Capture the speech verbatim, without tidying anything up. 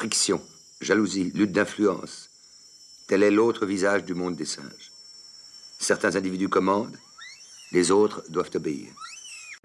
friction, jalousie, lutte d'influence. Tel est l'autre visage du monde des singes. Certains individus commandent, les autres doivent obéir.